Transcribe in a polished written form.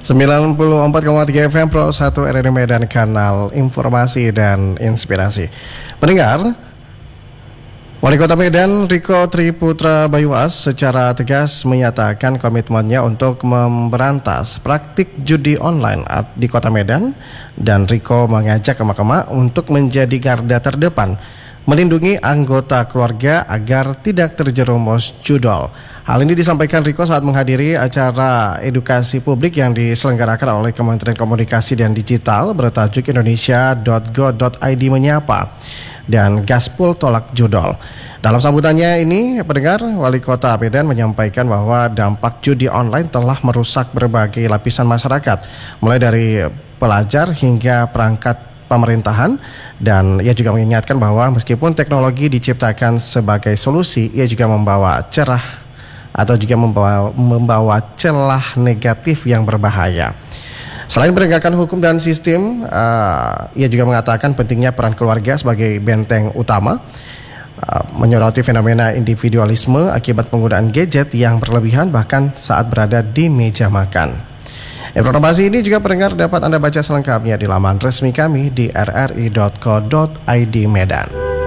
94,3 FM Pro 1 RRI Medan, kanal informasi dan inspirasi. Pendengar, Wali Kota Medan Riko Triputra Bayuas secara tegas menyatakan komitmennya untuk memberantas praktik judi online di Kota Medan, dan Riko mengajak emak-emak untuk menjadi garda terdepan melindungi anggota keluarga agar tidak terjerumus judol. Hal ini disampaikan Riko saat menghadiri acara edukasi publik yang diselenggarakan oleh Kementerian Komunikasi dan Digital bertajuk Indonesia.go.id Menyapa dan Gaspol Tolak Judol. Dalam sambutannya ini, pendengar, Wali Kota Medan menyampaikan bahwa dampak judi online telah merusak berbagai lapisan masyarakat, mulai dari pelajar hingga perangkat pemerintahan, dan ia juga mengingatkan bahwa meskipun teknologi diciptakan sebagai solusi, ia juga membawa membawa celah negatif yang berbahaya. Selain penegakan hukum dan sistem, ia juga mengatakan pentingnya peran keluarga sebagai benteng utama, menyoroti fenomena individualisme akibat penggunaan gadget yang berlebihan bahkan saat berada di meja makan. Informasi ini juga pendengar dapat Anda baca selengkapnya di laman resmi kami di rri.co.id Medan.